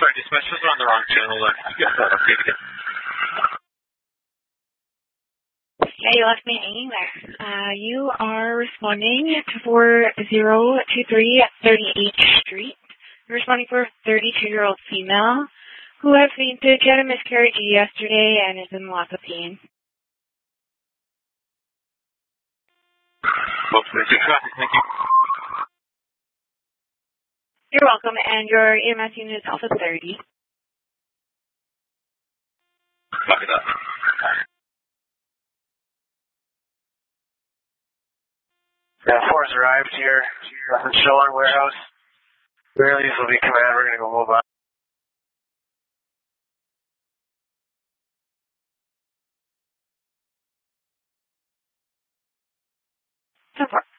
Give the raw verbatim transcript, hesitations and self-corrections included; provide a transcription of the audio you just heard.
Sorry, dispatch was on the wrong channel. Look, you got that updated. Yeah, you left me hanging there. Uh, you are responding to four zero two three thirty-eighth Street. You're responding for a thirty-two-year-old female who had fainted. She had a miscarriage yesterday and is in lots of pain. Hopefully, good traffic. Thank you. You're welcome, and your E M S unit is Alpha thirty. Fuck it up. Yeah, four's arrived here at the Schiller warehouse. Really, this will be command. We're going to go move on. So far.